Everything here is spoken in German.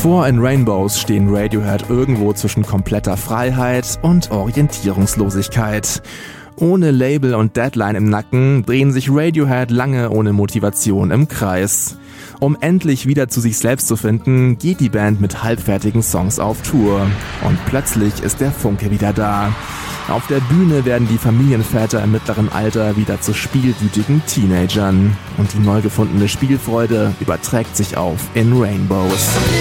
Vor In Rainbows stehen Radiohead irgendwo zwischen kompletter Freiheit und Orientierungslosigkeit. Ohne Label und Deadline im Nacken drehen sich Radiohead lange ohne Motivation im Kreis. Um endlich wieder zu sich selbst zu finden, geht die Band mit halbfertigen Songs auf Tour. Und plötzlich ist der Funke wieder da. Auf der Bühne werden die Familienväter im mittleren Alter wieder zu spielwütigen Teenagern. Und die neu gefundene Spielfreude überträgt sich auf In Rainbows.